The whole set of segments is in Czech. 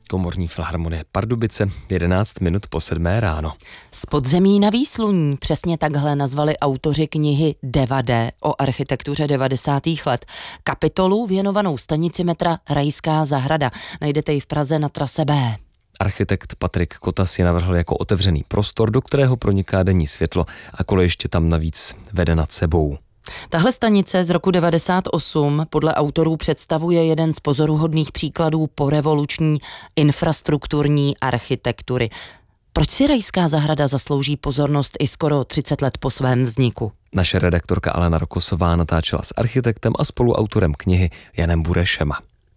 Komorní filharmonie Pardubice, 11 minut po 7 ráno. Z podzemí na výsluní, přesně takhle nazvali autoři knihy 9D o architektuře 90. let. Kapitolu věnovanou stanici metra Rajská zahrada. Najdete ji v Praze na trase B. Architekt Patrik Kotas ji navrhl jako otevřený prostor, do kterého proniká denní světlo a kolejiště tam navíc vede nad sebou. Tahle stanice z roku 98 podle autorů představuje jeden z pozoruhodných příkladů porevoluční infrastrukturní architektury. Proč si Rajská zahrada zaslouží pozornost i skoro 30 let po svém vzniku? Naše redaktorka Alena Rokosová natáčela s architektem a spoluautorem knihy Janem Burešem.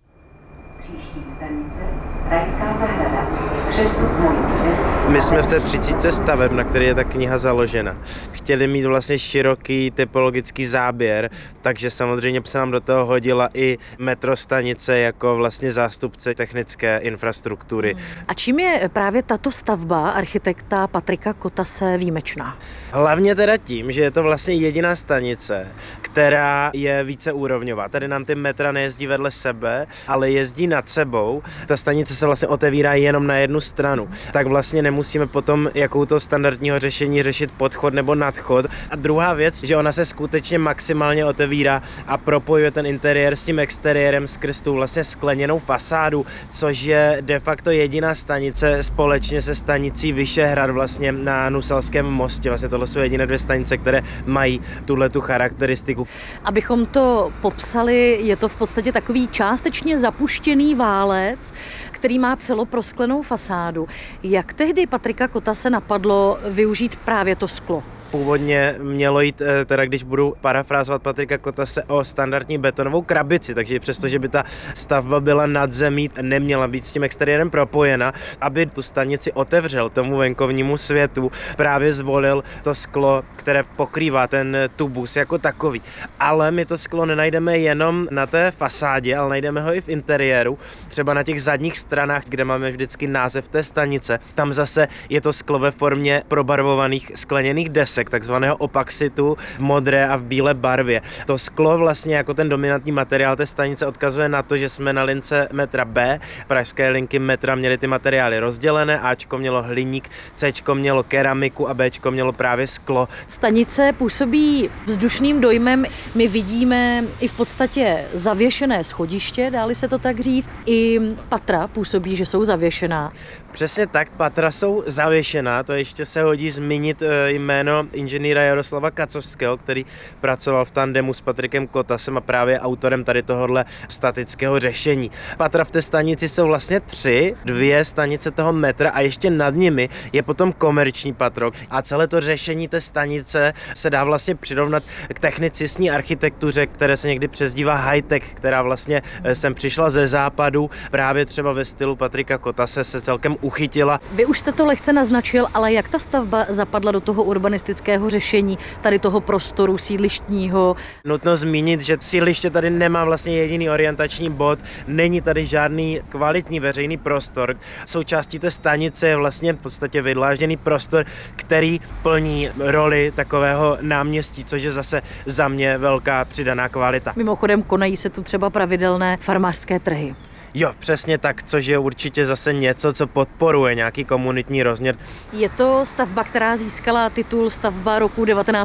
Příští stanice Rajská zahrada. Přestup Mojít. My jsme v té 30 staveb, na které je ta kniha založena. Chtěli mít vlastně široký typologický záběr, takže samozřejmě se nám do toho hodila i metrostanice jako vlastně zástupce technické infrastruktury. A čím je právě tato stavba architekta Patrika Kotase výjimečná? Hlavně teda tím, že je to vlastně jediná stanice, která je víceúrovňová. Tady nám ty metra nejezdí vedle sebe, ale jezdí nad sebou. Ta stanice se vlastně otevírá jenom na jednu stranu. Tak vlastně nemusíme potom jakou to standardního řešení řešit podchod nebo nadchod. A druhá věc, že ona se skutečně maximálně otevírá a propojuje ten interiér s tím exteriérem skrz tu vlastně skleněnou fasádu, což je de facto jediná stanice společně se stanicí Vyšehrad vlastně na Nuselském mostě. Vlastně tohle jsou jediné dvě stanice, které mají tuhletu charakteristiku. Abychom to popsali, je to v podstatě takový částečně zapuštěný válec, který má celoprosklenou fasádu. Jak tehdy Patrika Kotase napadlo využít právě to sklo? Původně mělo jít, teda když budu parafrázovat Patrika Kotase, o standardní betonovou krabici, takže přestože by ta stavba byla nad zemí, neměla být s tím exteriérem propojena, aby tu stanici otevřel tomu venkovnímu světu, právě zvolil to sklo, které pokrývá ten tubus jako takový. Ale my to sklo nenajdeme jenom na té fasádě, ale najdeme ho i v interiéru, třeba na těch zadních stranách, kde máme vždycky název té stanice. Tam zase je to sklo ve formě probarvovaných skleněných desek, takzvaného opaxitu v modré a v bílé barvě. To sklo vlastně jako ten dominantní materiál té stanice odkazuje na to, že jsme na lince metra B, pražské linky metra měly ty materiály rozdělené, Ačko mělo hliník, Cčko mělo keramiku a Bčko mělo právě sklo. Stanice působí vzdušným dojmem, my vidíme i v podstatě zavěšené schodiště, dá-li se to tak říct, i patra působí, že jsou zavěšená. Přesně tak, patra jsou zavěšená, to ještě se hodí zmínit jméno inženýra Jaroslava Kacovského, který pracoval v tandemu s Patrikem Kotasem a právě autorem tady tohohle statického řešení. Patra v té stanici jsou vlastně 3, 2 stanice toho metra a ještě nad nimi je potom komerční patro. A celé to řešení té stanice se dá vlastně přirovnat k technicistní architektuře, které se někdy přezdívá high-tech, která vlastně sem přišla ze západu, právě třeba ve stylu Patrika Kotase se celkem uchytila. Vy už jste to lehce naznačil, ale jak ta stavba zapadla do toho urbanistického řešení, tady toho prostoru sídlištního? Nutno zmínit, že sídliště tady nemá vlastně jediný orientační bod, není tady žádný kvalitní veřejný prostor. Součástí té stanice je vlastně v podstatě vydlážděný prostor, který plní roli takového náměstí, což je zase za mě velká přidaná kvalita. Mimochodem konají se tu třeba pravidelné farmářské trhy. Jo, přesně tak, což je určitě zase něco, co podporuje nějaký komunitní rozměr. Je to stavba, která získala titul stavba roku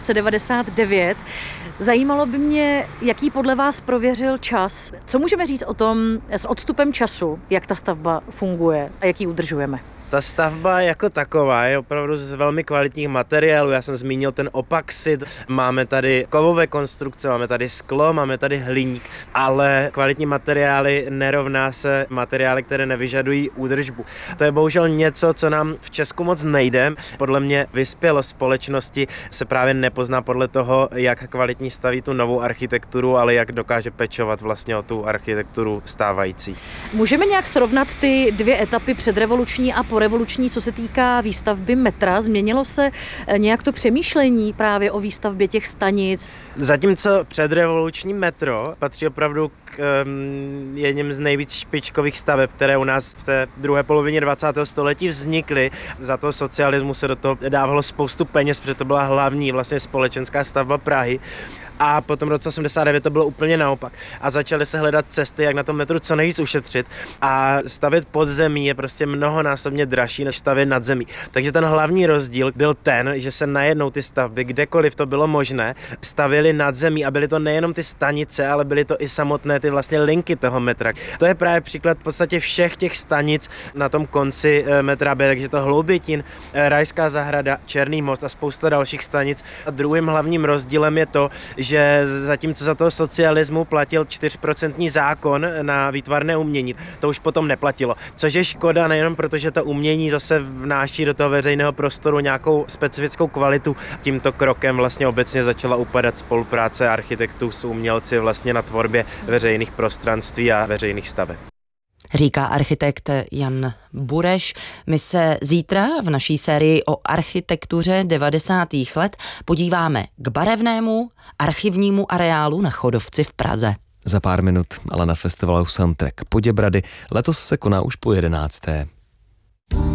1999. Zajímalo by mě, jaký podle vás prověřil čas. Co můžeme říct o tom s odstupem času, jak ta stavba funguje a jak ji udržujeme? Ta stavba jako taková je opravdu z velmi kvalitních materiálů. Já jsem zmínil ten opaxid, máme tady kovové konstrukce, máme tady sklo, máme tady hliník, ale kvalitní materiály nerovná se materiály, které nevyžadují údržbu. To je bohužel něco, co nám v Česku moc nejde. Podle mě vyspělost společnosti se právě nepozná podle toho, jak kvalitní staví tu novou architekturu, ale jak dokáže pečovat vlastně o tu architekturu stávající. Můžeme nějak srovnat ty 2 etapy předrevoluční a porevoluční, co se týká výstavby metra? Změnilo se nějak to přemýšlení právě o výstavbě těch stanic? Zatímco předrevoluční metro patří opravdu k jedním z nejvíc špičkových staveb, které u nás v té druhé polovině 20. století vznikly. Za toho socialismu se do toho dávalo spoustu peněz, protože to byla hlavní vlastně společenská stavba Prahy. a potom v roce 89 to bylo úplně naopak. A začaly se hledat cesty, jak na tom metru co nejvíc ušetřit a stavět pod zemí je prostě mnohonásobně dražší než stavět nad zemí. Takže ten hlavní rozdíl byl ten, že se najednou ty stavby, kdekoliv to bylo možné, stavěly nad zemí a byly to nejenom ty stanice, ale byly to i samotné ty vlastně linky toho metra. To je právě příklad v podstatě všech těch stanic na tom konci metra B, takže to Hloubětín, Rajská zahrada, Černý most a spousta dalších stanic. A druhým hlavním rozdílem je to, že zatímco za toho socialismu platil 4% zákon na výtvarné umění, to už potom neplatilo. Což je škoda nejenom proto, že to umění zase vnáší do toho veřejného prostoru nějakou specifickou kvalitu. Tímto krokem vlastně obecně začala upadat spolupráce architektů s umělci vlastně na tvorbě veřejných prostranství a veřejných staveb. Říká architekt Jan Bureš. My se zítra v naší sérii o architektuře 90. let podíváme k barevnému archivnímu areálu na Chodovci v Praze. Za pár minut ale na festivalu Soundtrack Poděbrady letos se koná už po 11.